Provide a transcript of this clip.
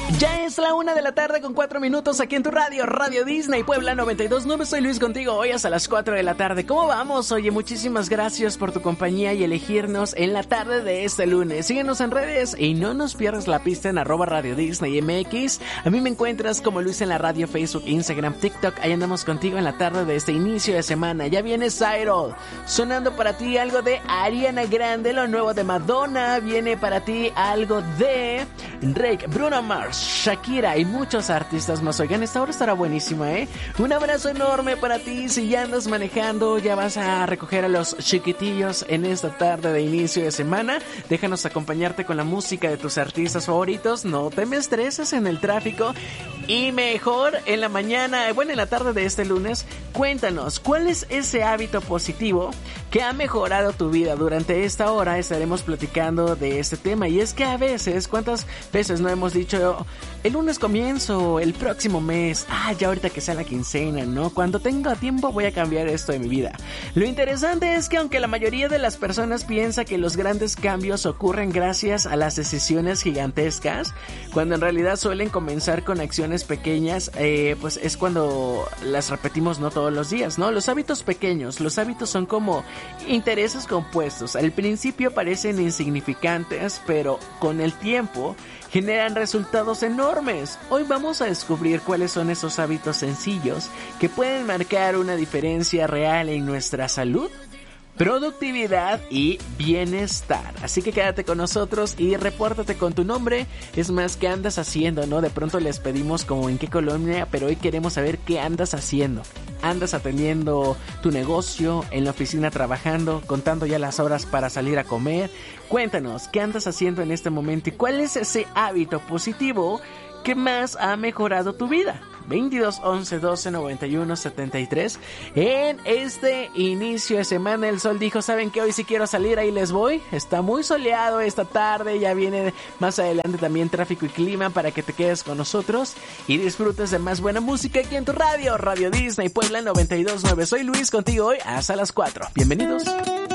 Ya es la 1:00 con 4 minutos aquí en tu radio, Radio Disney Puebla 92.9. Soy Luis contigo hoy hasta las 4 de la tarde. ¿Cómo vamos? Oye, muchísimas gracias por tu compañía y elegirnos en la tarde de este lunes. Síguenos en redes y no nos pierdas la pista en @Radio Disney MX. A mí me encuentras como Luis en la radio, Facebook, Instagram, TikTok. Ahí andamos contigo en la tarde de este inicio de semana. Ya viene Cyril, sonando para ti algo de Ariana Grande, lo nuevo de Madonna. Viene para ti algo de Drake, Bruno Mars, Shakira y muchos artistas más. Oigan, esta hora estará buenísima, ¿eh? Un abrazo enorme para ti. Si ya andas manejando, ya vas a recoger a los chiquitillos en esta tarde de inicio de semana, déjanos acompañarte con la música de tus artistas favoritos. No te me estreses en el tráfico y mejor en la mañana, bueno, en la tarde de este lunes. Cuéntanos, ¿cuál es ese hábito positivo que ha mejorado tu vida? Durante esta hora estaremos platicando de este tema. Y es que a veces, ¿cuántas veces no hemos dicho el lunes comienzo, el próximo mes, ya ahorita que sea la quincena, ¿no? Cuando tenga tiempo voy a cambiar esto de mi vida? Lo interesante es que aunque la mayoría de las personas piensa que los grandes cambios ocurren gracias a las decisiones gigantescas, cuando en realidad suelen comenzar con acciones pequeñas, pues es cuando las repetimos no todos los días, ¿no? Los hábitos pequeños, los hábitos son como intereses compuestos. Al principio parecen insignificantes, pero con el tiempo generan resultados enormes. Hoy vamos a descubrir cuáles son esos hábitos sencillos que pueden marcar una diferencia real en nuestra salud, productividad y bienestar. Así que quédate con nosotros y repórtate con tu nombre. Es más, ¿qué andas haciendo, no? De pronto les pedimos como en qué colonia, pero hoy queremos saber qué andas haciendo. ¿Andas atendiendo tu negocio, en la oficina trabajando, contando ya las horas para salir a comer? Cuéntanos, ¿qué andas haciendo en este momento y cuál es ese hábito positivo que más ha mejorado tu vida? 22 11 12 91 73. En este inicio de semana el sol dijo, ¿saben qué? Hoy sí quiero salir, ahí les voy. Está muy soleado esta tarde, ya viene más adelante también tráfico y clima para que te quedes con nosotros y disfrutes de más buena música aquí en tu radio, Radio Disney Puebla 92.9. Soy Luis contigo hoy hasta las 4. Bienvenidos.